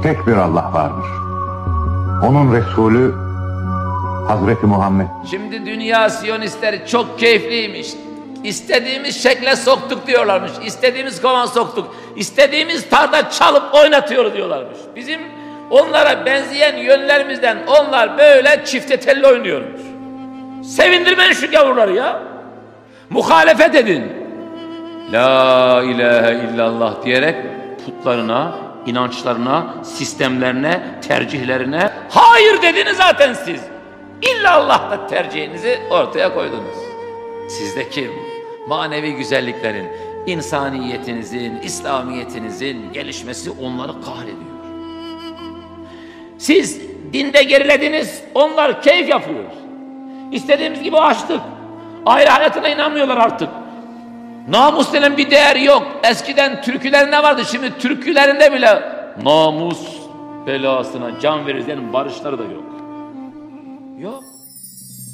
tek bir Allah vardır. Onun Resulü Hazreti Muhammed. Şimdi dünya Siyonistleri çok keyifliymiş. İstediğimiz şekle soktuk diyorlarmış. İstediğimiz kovan soktuk. İstediğimiz tarzda çalıp oynatıyoruz diyorlarmış. Bizim onlara benzeyen yönlerimizden onlar böyle çifte telli oynuyormuş. Sevindirmeyin şu gavurları ya. Muhalefet edin. La ilahe illallah diyerek putlarına, inançlarına, sistemlerine, tercihlerine hayır dediniz zaten siz. İllallah'ta tercihinizi ortaya koydunuz. Sizdeki manevi güzelliklerin, insaniyetinizin, İslamiyetinizin gelişmesi onları kahrediyor. Siz dinde gerilediniz, onlar keyif yapıyor. İstediğimiz gibi açtık. Aile hayatına inanmıyorlar artık. Namus denen bir değer yok. Eskiden türkülerinde vardı, şimdi türkülerinde bile namus belasına can verir diyen barışları da yok. Yok.